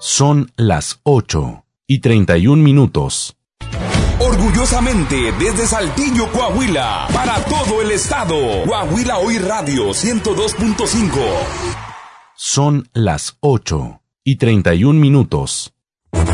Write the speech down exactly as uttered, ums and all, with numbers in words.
Son las ocho y treinta y un minutos. Orgullosamente desde Saltillo, Coahuila, para todo el estado. Coahuila Hoy Radio ciento dos punto cinco. Son las ocho y treinta y un minutos.